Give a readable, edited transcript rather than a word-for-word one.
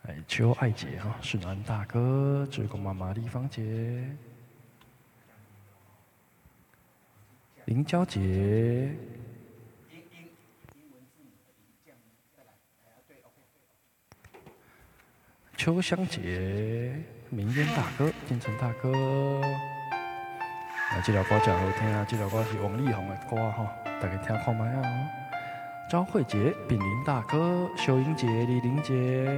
邱爱姐哈，顺安大哥，志工妈妈李芳姐，林娇姐，秋香姐，明烟大哥，金城大哥。这条歌真好听啊！这条歌是王力宏的歌哈，大家听看麦啊。张慧杰、炳林大哥、秀英姐、李玲姐。